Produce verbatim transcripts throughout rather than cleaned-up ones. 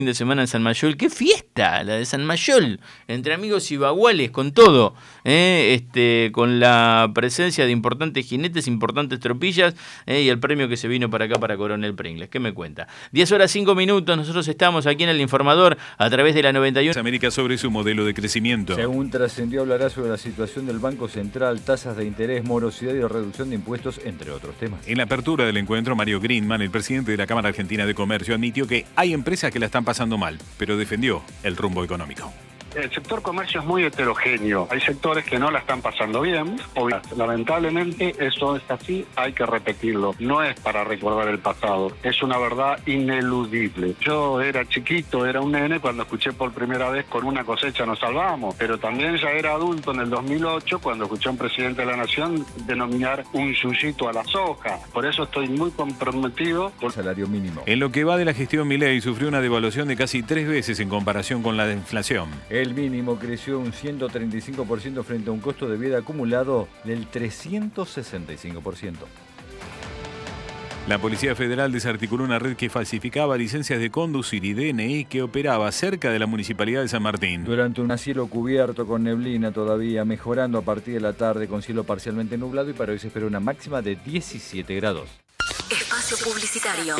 de semana en San Mayol. ¡Qué fiesta la de San Mayol! Entre amigos y baguales, con todo, ¿eh? este, con la presencia de importantes jinetes, importantes tropillas, ¿eh? y el premio que se vino para acá para Coronel Pringles. ¿Qué me cuenta? diez horas cinco minutos, nosotros estamos aquí en El Informador a través de la noventa y uno. América sobre su modelo de crecimiento. Según trascendió, hablará sobre la situación del Banco Central, tasas de interés, morosidad y reducción de impuestos, entre otros temas. En la apertura del encuentro, Mario Greenman, el presidente de la Cámara Argentina de Comercio, admitió que hay empresas que la están pasando mal, pero defendió el rumbo económico. El sector comercio es muy heterogéneo. Hay sectores que no la están pasando bien. Lamentablemente eso es así, hay que repetirlo. No es para recordar el pasado, es una verdad ineludible. Yo era chiquito, era un nene cuando escuché por primera vez con una cosecha nos salvamos, pero también ya era adulto en el dos mil ocho cuando escuché a un presidente de la Nación denominar un yuyito a la soja. Por eso estoy muy comprometido por salario mínimo. En lo que va de la gestión Milei, sufrió una devaluación de casi tres veces en comparación con la inflación. El mínimo creció un ciento treinta y cinco por ciento frente a un costo de vida acumulado del trescientos sesenta y cinco por ciento. La Policía Federal desarticuló una red que falsificaba licencias de conducir y D N I que operaba cerca de la Municipalidad de San Martín. Durante un cielo cubierto con neblina todavía, mejorando a partir de la tarde con cielo parcialmente nublado, y para hoy se espera una máxima de diecisiete grados. Espacio publicitario.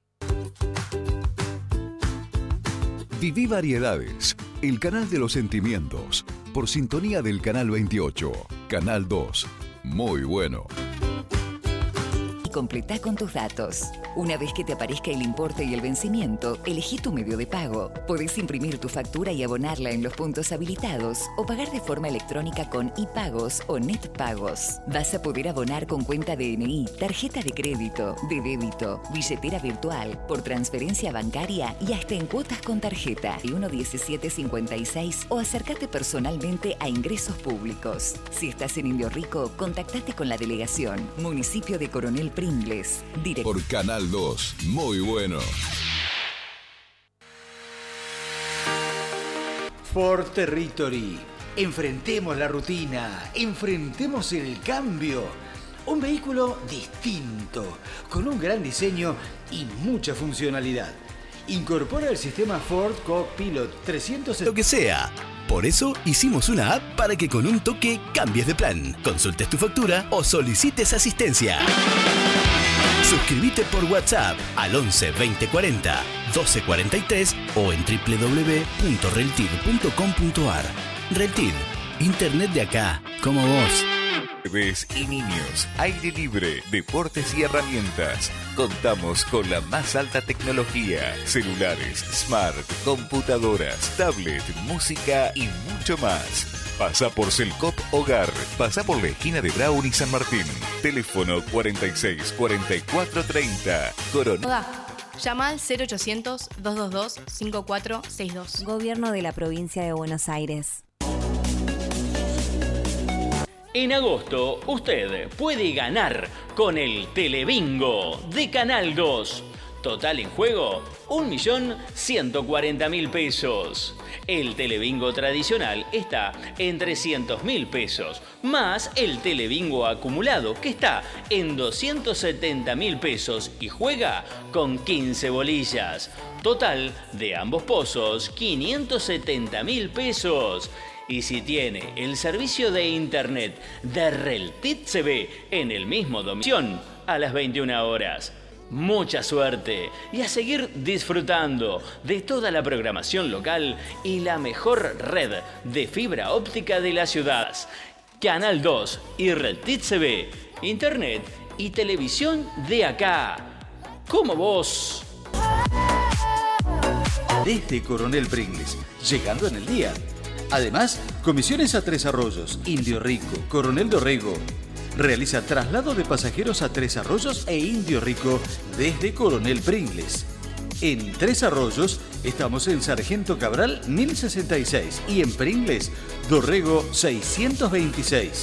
Viví Variedades, el canal de los sentimientos, por sintonía del Canal veintiocho. Canal dos, muy bueno. Completá con tus datos. Una vez que te aparezca el importe y el vencimiento, elegí tu medio de pago. Podés imprimir tu factura y abonarla en los puntos habilitados o pagar de forma electrónica con iPagos o NetPagos. Vas a poder abonar con cuenta D N I, tarjeta de crédito, de débito, billetera virtual, por transferencia bancaria y hasta en cuotas con tarjeta. uno diecisiete cincuenta y seis o acércate personalmente a Ingresos Públicos. Si estás en Indio Rico, contactate con la delegación. Municipio de Coronel Pringles. Direct- Por Canal dos, muy bueno. Ford Territory. Enfrentemos la rutina, enfrentemos el cambio. Un vehículo distinto, con un gran diseño y mucha funcionalidad. Incorpora el sistema Ford Co-Pilot trescientos sesenta. Lo que sea. Por eso hicimos una app para que con un toque cambies de plan, consultes tu factura o solicites asistencia. Suscríbete por WhatsApp al once veinte cuarenta doce cuarenta y tres o en doble u doble u doble u punto reltid punto com punto ar. Reltid, internet de acá, como vos. Bebés y niños, aire libre, deportes y herramientas. Contamos con la más alta tecnología, celulares, smart, computadoras, tablet, música y mucho más. Pasa por Celcop Hogar, pasa por la esquina de Brown y San Martín. Teléfono cuarenta y seis cuarenta y cuatro treinta. Corona. Llama al cero ochocientos dos dos dos cinco cuatro seis dos. Gobierno de la Provincia de Buenos Aires. En agosto, usted puede ganar con el Telebingo de Canal dos. Total en juego, un millón ciento cuarenta mil pesos. El Telebingo tradicional está en trescientos mil pesos, más el Telebingo acumulado, que está en doscientos setenta mil pesos y juega con quince bolillas. Total de ambos pozos, quinientos setenta mil pesos. Y si tiene el servicio de internet de Reltid T V en el mismo domicilio a las veintiuna horas. Mucha suerte y a seguir disfrutando de toda la programación local y la mejor red de fibra óptica de la ciudad. Canal dos y Reltid T V, internet y televisión de acá. Como vos. Desde Coronel Pringles, llegando en el día. Además, comisiones a Tres Arroyos, Indio Rico, Coronel Dorrego. Realiza traslado de pasajeros a Tres Arroyos e Indio Rico desde Coronel Pringles. En Tres Arroyos estamos en Sargento Cabral mil sesenta y seis y en Pringles, Dorrego seiscientos veintiséis.